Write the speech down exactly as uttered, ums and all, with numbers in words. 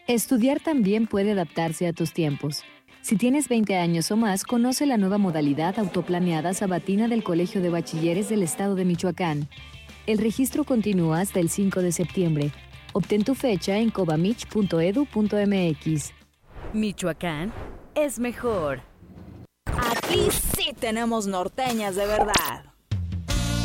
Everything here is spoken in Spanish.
Estudiar también puede adaptarse a tus tiempos. Si tienes veinte años o más, conoce la nueva modalidad autoplaneada sabatina del Colegio de Bachilleres del Estado de Michoacán. El registro continúa hasta el cinco de septiembre. Obtén tu fecha en cobamich punto edu punto mx. Michoacán es mejor. Aquí sí tenemos norteñas de verdad.